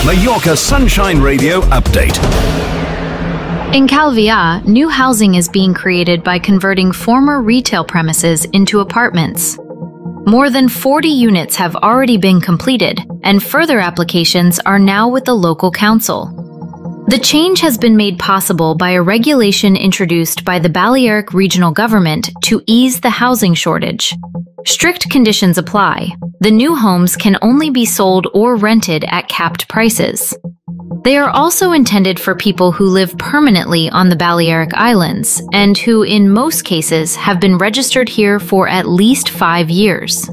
Mallorca Sunshine Radio update. In Calvià, new housing is being created by converting former retail premises into apartments. More than 40 units have already been completed, and further applications are now with the local council. The change has been made possible by a regulation introduced by the Balearic Regional Government to ease the housing shortage. Strict conditions apply. The new homes can only be sold or rented at capped prices. They are also intended for people who live permanently on the Balearic Islands and who, in most cases, have been registered here for at least 5 years.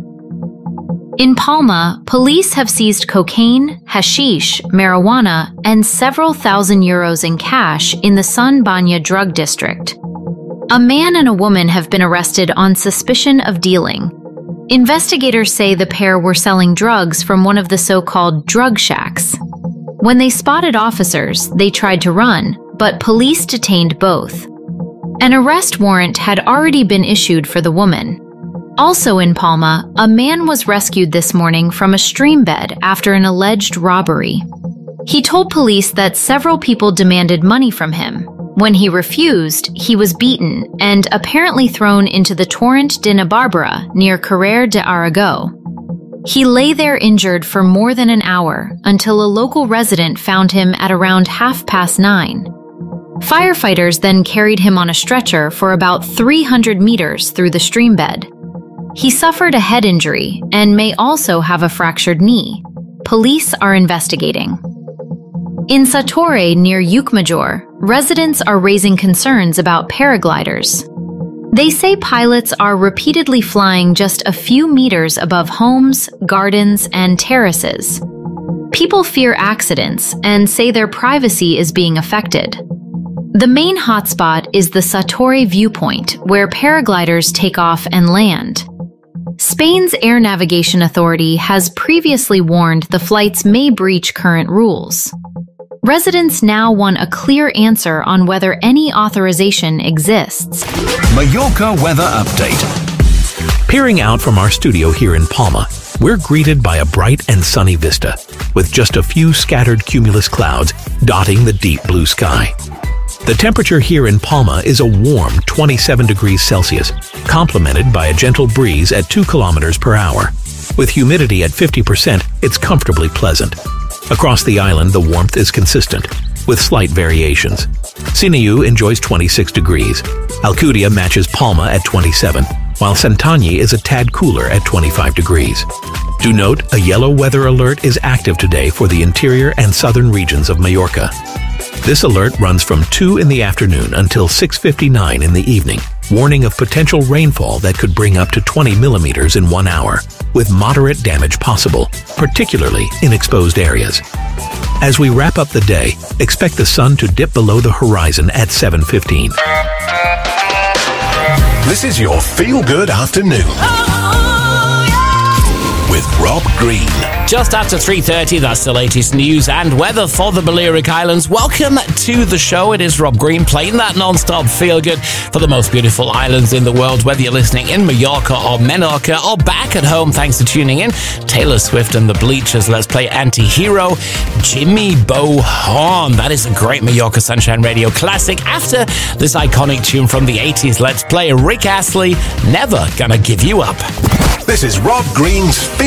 In Palma, police have seized cocaine, hashish, marijuana, and several thousand euros in cash in the Son Banya drug district. A man and a woman have been arrested on suspicion of dealing. Investigators say the pair were selling drugs from one of the so-called drug shacks. When they spotted officers, they tried to run, but police detained both. An arrest warrant had already been issued for the woman. Also in Palma, a man was rescued this morning from a stream bed after an alleged robbery. He told police that several people demanded money from him. When he refused, he was beaten and apparently thrown into the Torrent de Nabarbara near Carrer de Aragó. He lay there injured for more than an hour until a local resident found him at around 9:30. Firefighters then carried him on a stretcher for about 300 meters through the stream bed. He suffered a head injury and may also have a fractured knee. Police are investigating. In Satorre, near Llucmajor, residents are raising concerns about paragliders. They say pilots are repeatedly flying just a few meters above homes, gardens, and terraces. People fear accidents and say their privacy is being affected. The main hotspot is the Satorre viewpoint, where paragliders take off and land. Spain's Air Navigation Authority has previously warned the flights may breach current rules. Residents now want a clear answer on whether any authorization exists. Mallorca weather update. Peering out from our studio here in Palma, we're greeted by a bright and sunny vista, with just a few scattered cumulus clouds dotting the deep blue sky. The temperature here in Palma is a warm 27 degrees Celsius, complemented by a gentle breeze at 2 kilometers per hour. With humidity at 50%, it's comfortably pleasant. Across the island, the warmth is consistent, with slight variations. Sineu enjoys 26 degrees. Alcudia matches Palma at 27, while Santanyí is a tad cooler at 25 degrees. Do note, a yellow weather alert is active today for the interior and southern regions of Mallorca. This alert runs from 2 in the afternoon until 6:59 in the evening, warning of potential rainfall that could bring up to 20 millimeters in 1 hour, with moderate damage possible, particularly in exposed areas. As we wrap up the day, expect the sun to dip below the horizon at 7:15. This is your feel-good afternoon. With Rob Green. Just after 3:30, that's the latest news and weather for the Balearic Islands. Welcome to the show. It is Rob Green playing that non-stop feel-good for the most beautiful islands in the world, whether you're listening in Mallorca or Menorca or back at home. Thanks for tuning in. Taylor Swift and the Bleachers. Let's play Anti-Hero. Jimmy Bohorn. That is a great Mallorca Sunshine Radio classic. After this iconic tune from the 80s, let's play Rick Astley, Never Gonna Give You Up. This is Rob Green's